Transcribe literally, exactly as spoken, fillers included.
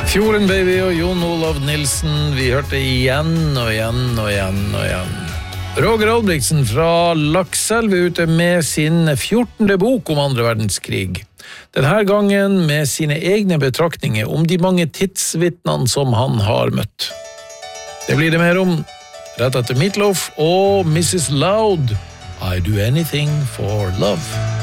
Fjorden Baby og Jon Olav Nilsen. Vi hørte igjen og igjen og igjen og igjen. Roger Albrigtsen fra Lakselv er ute med sin fjortende bok om andre verdenskrig. Denne gangen med sine egne betraktninger om de mange tidsvittnene som han har møtt. Det blir det mer om rett etter Meatloaf og missus Loud. I do anything for love.